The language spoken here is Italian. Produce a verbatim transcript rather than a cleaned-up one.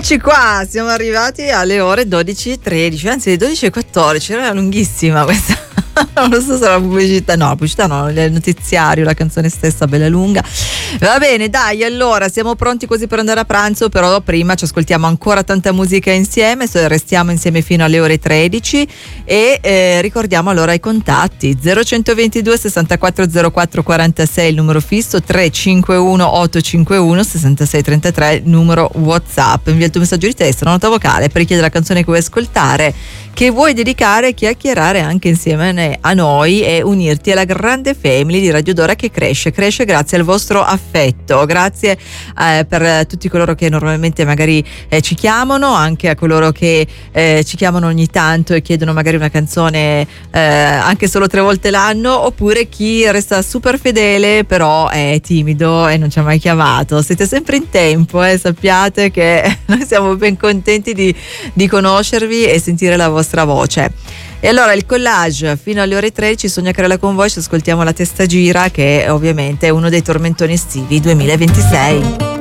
Eccoci qua, siamo arrivati alle ore dodici e tredici, anzi le dodici e quattordici, era lunghissima questa. Non lo so se la pubblicità, no, la pubblicità no, il notiziario, la canzone stessa bella lunga. Va bene, dai, allora siamo pronti così per andare a pranzo, però prima ci ascoltiamo ancora tanta musica insieme, restiamo insieme fino alle ore tredici e eh, ricordiamo allora i contatti: zero centoventidue sessantaquattro zero quattro quarantasei il numero fisso, tre cinque uno otto cinque uno sei sei tre tre il numero WhatsApp. Invia il tuo messaggio di testo, una nota vocale per richiedere la canzone che vuoi ascoltare, che vuoi dedicare, chiacchierare anche insieme a noi e unirti alla grande family di Radio Dora che cresce, cresce grazie al vostro affetto, grazie eh, per tutti coloro che normalmente magari eh, ci chiamano, anche a coloro che eh, ci chiamano ogni tanto e chiedono magari una canzone eh, anche solo tre volte l'anno, oppure chi resta super fedele però è timido e non ci ha mai chiamato. Siete sempre in tempo, eh, sappiate che noi siamo ben contenti di, di conoscervi e sentire la vostra voce. E allora il collage fino alle ore tredici, Sogna Carella con voi, ci ascoltiamo La Testa Gira, che ovviamente è uno dei tormentoni estivi duemilaventisei.